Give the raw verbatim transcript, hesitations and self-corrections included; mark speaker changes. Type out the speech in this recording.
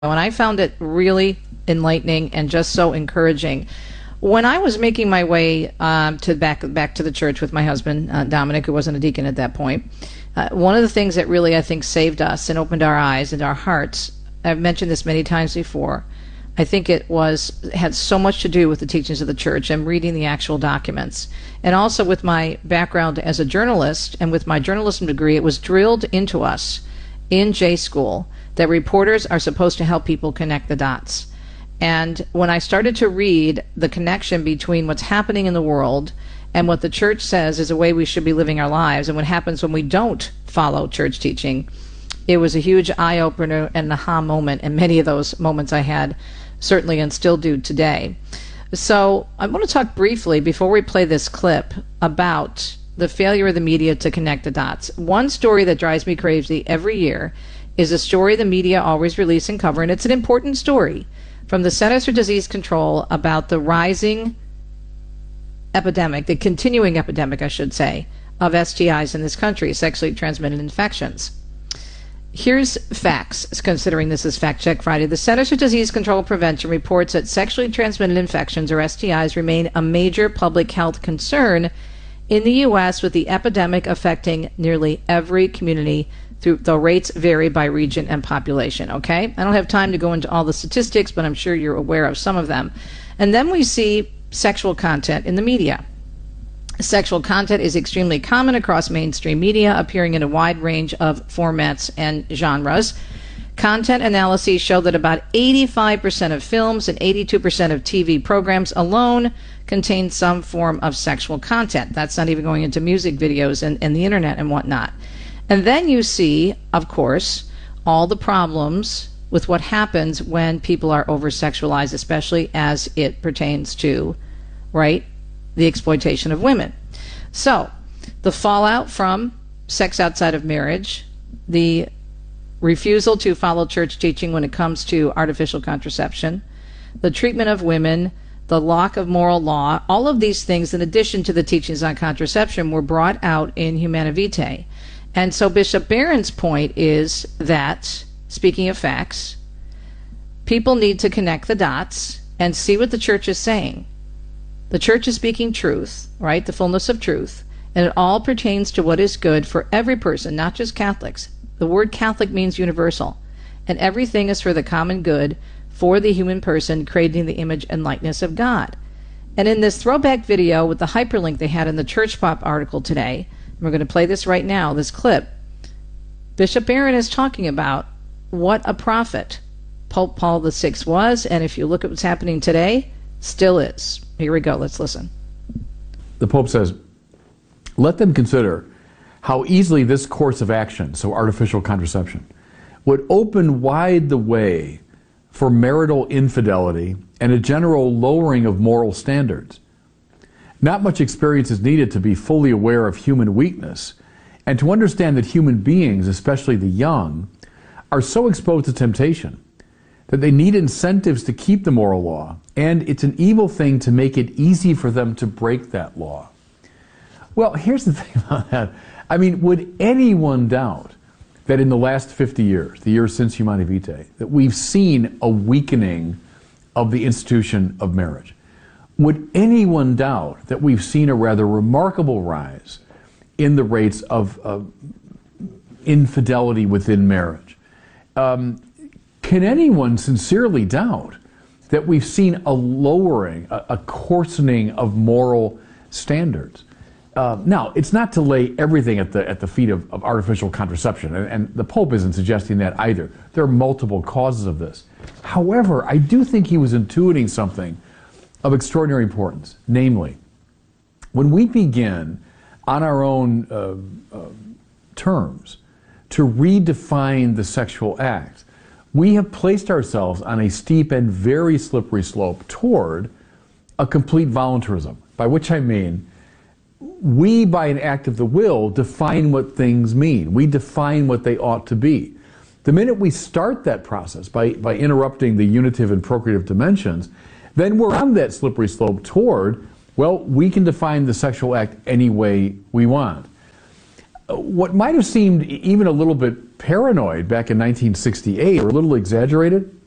Speaker 1: And I found it really enlightening and just so encouraging. When I was making my way um, to back back to the church with my husband, uh, Dominic, who wasn't a deacon at that point, uh, one of the things that really, I think, saved us and opened our eyes and our hearts, I've mentioned this many times before, I think it was had so much to do with the teachings of the church and reading the actual documents. And also with my background as a journalist and with my journalism degree, it was drilled into us in J School that reporters are supposed to help people connect the dots. And when I started to read the connection between what's happening in the world and what the church says is a way we should be living our lives and what happens when we don't follow church teaching, it was a huge eye-opener and an aha moment, and many of those moments I had certainly and still do today. So I want to talk briefly, before we play this clip, about the failure of the media to connect the dots. One story that drives me crazy every year is a story the media always release and cover, and it's an important story, from the Centers for Disease Control about the rising epidemic, the continuing epidemic, I should say, of S T Is in this country, sexually transmitted infections. Here's facts, considering this is Fact Check Friday. The Centers for Disease Control and Prevention reports that sexually transmitted infections, or S T Is, remain a major public health concern in the U S, with the epidemic affecting nearly every community, through, though rates vary by region and population. Okay? I don't have time to go into all the statistics, but I'm sure you're aware of some of them. And then we see sexual content in the media. Sexual content is extremely common across mainstream media, appearing in a wide range of formats and genres. Content analyses show that about eighty-five percent of films and eighty-two percent of T V programs alone contain some form of sexual content. That's not even going into music videos and, and the internet and whatnot. And then you see, of course, all the problems with what happens when people are over-sexualized, especially as it pertains to, right, the exploitation of women. So, the fallout from sex outside of marriage, the refusal to follow church teaching when it comes to artificial contraception, the treatment of women, the lack of moral law, all of these things, in addition to the teachings on contraception, were brought out in Humanae Vitae. And so Bishop Barron's point is that, speaking of facts, people need to connect the dots and see what the church is saying. The church is speaking truth, right? The fullness of truth. And it all pertains to what is good for every person, not just Catholics. The word Catholic means universal. And everything is for the common good for the human person, created in the image and likeness of God. And in this throwback video with the hyperlink they had in the Church Pop article today, and we're going to play this right now, this clip, Bishop Barron is talking about what a prophet Pope Paul the Sixth was, and if you look at what's happening today, still is. Here we go. Let's listen.
Speaker 2: The Pope says, let them consider how easily this course of action, so artificial contraception, would open wide the way for marital infidelity and a general lowering of moral standards. Not much experience is needed to be fully aware of human weakness and to understand that human beings, especially the young, are so exposed to temptation that they need incentives to keep the moral law, and it's an evil thing to make it easy for them to break that law. Well, here's the thing about that. I mean, would anyone doubt that in the last fifty years, the years since Humanae Vitae, that we've seen a weakening of the institution of marriage? Would anyone doubt that we've seen a rather remarkable rise in the rates of uh, infidelity within marriage? Um, Can anyone sincerely doubt that we've seen a lowering, a, a coarsening of moral standards? Uh, now, it's not to lay everything at the at the feet of, of artificial contraception, and, and the Pope isn't suggesting that either. There are multiple causes of this. However, I do think he was intuiting something of extraordinary importance, namely, when we begin on our own uh, uh, terms to redefine the sexual act, we have placed ourselves on a steep and very slippery slope toward a complete voluntarism, by which I mean we, by an act of the will, define what things mean. We define what they ought to be. The minute we start that process by, by interrupting the unitive and procreative dimensions, then we're on that slippery slope toward, well, we can define the sexual act any way we want. What might have seemed even a little bit paranoid back in nineteen sixty-eight, or a little exaggerated,